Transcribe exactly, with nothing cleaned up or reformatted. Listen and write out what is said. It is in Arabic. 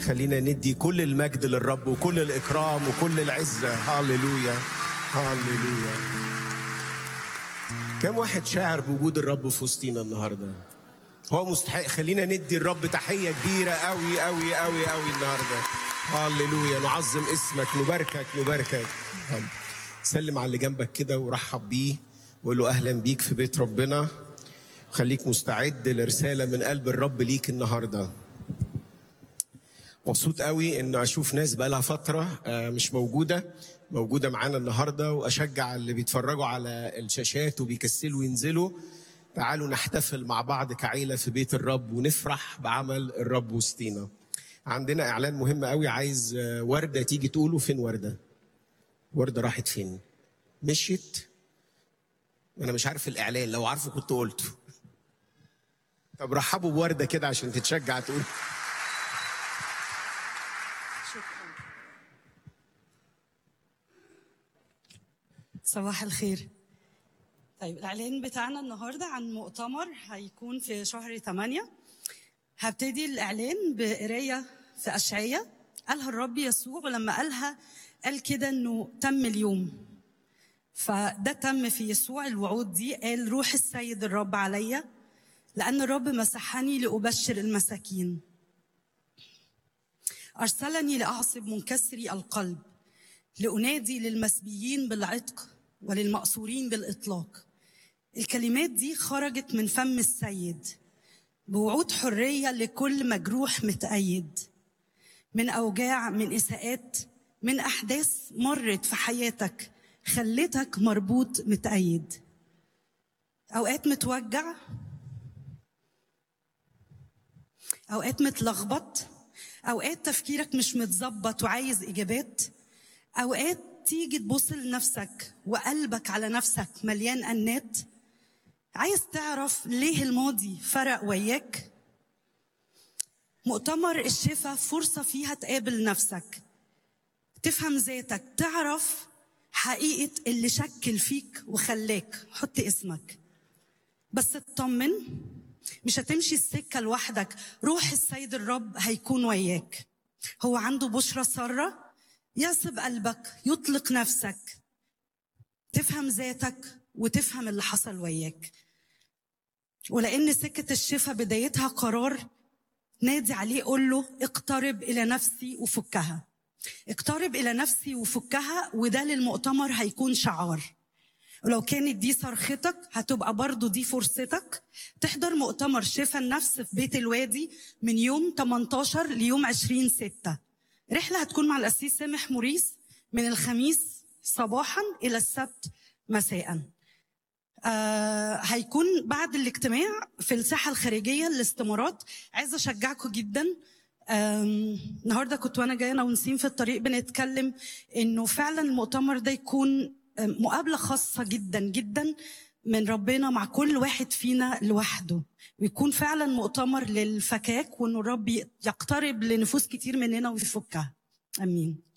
خلينا ندي كل المجد للرب وكل الإكرام وكل العزة. هاليلويا هاليلويا. كم واحد شاعر بوجود الرب في وسطينا النهارده؟ هو مستحق. خلينا ندي الرب تحية كبيرة قوي قوي قوي قوي النهارده. هاليلويا. نعظم اسمك، نباركك نباركك. سلم على اللي جنبك كده ورحب بيه وقول له أهلا بيك في بيت ربنا. خليك مستعد لرسالة من قلب الرب ليك النهارده. مبسوط قوي ان اشوف ناس بقى لها فتره مش موجوده موجوده معانا النهارده، واشجع اللي بيتفرجوا على الشاشات وبيكسلوا ينزلوا. تعالوا نحتفل مع بعض كعيله في بيت الرب ونفرح بعمل الرب وسطينا. عندنا اعلان مهم قوي، عايز ورده تيجي تقوله. فين ورده؟ ورده راحت فين؟ مشيت؟ انا مش عارف الاعلان، لو عارفه كنت قلته. طب رحبوا بورده كده عشان تتشجع تقول. صباح الخير. طيب الإعلان بتاعنا النهاردة عن مؤتمر هيكون في شهر ثمانية. هبتدي الإعلان بقراية في أشعية قالها الرب يسوع، ولما قالها قال كده إنه تم اليوم. فده تم في يسوع الوعود دي. قال روح السيد الرب عليا لأن الرب مسحني لأبشر المساكين، أرسلني لأعصب منكسري القلب، لأنادي للمسبيين بالعتق وللمأسورين بالإطلاق. الكلمات دي خرجت من فم السيد بوعود حرية لكل مجروح متأيد من أوجاع، من إساءات، من أحداث مرت في حياتك خلتك مربوط متأيد. أوقات متوجع، أوقات متلخبط، أوقات تفكيرك مش متظبط وعايز إجابات، أوقات تيجي تبص لنفسك وقلبك على نفسك مليان أنات. عايز تعرف ليه الماضي فرق وياك؟ مؤتمر الشفا فرصة فيها تقابل نفسك، تفهم ذاتك، تعرف حقيقة اللي شكل فيك وخلاك. حط اسمك بس اطمن، مش هتمشي السكة لوحدك. روح السيد الرب هيكون وياك. هو عنده بشرة سارة يعصب قلبك، يطلق نفسك، تفهم ذاتك وتفهم اللي حصل وياك. ولأن سكة الشفا بدايتها قرار، نادي عليه قول له اقترب إلى نفسي وفكها. اقترب إلى نفسي وفكها، وده للمؤتمر هيكون شعار. ولو كانت دي صرختك هتبقى برضو دي فرصتك تحضر مؤتمر شفا النفس في بيت الوادي من يوم ثمانية عشر ليوم عشرين ستة. رحلة هتكون مع القسيس سامح موريس من الخميس صباحا إلى السبت مساء. آه هيكون بعد الاجتماع في الساحة الخارجية الاستمارات. عايزة أشجعكم جدا. النهاردة كنت وأنا جاية أنا ونسيم في الطريق بنتكلم إنه فعلا المؤتمر ده يكون مقابلة خاصة جدا جدا من ربنا مع كل واحد فينا لوحده، ويكون فعلا مؤتمر للفكاك، وإنه الرب يقترب لنفوس كتير مننا ويفكها. أمين.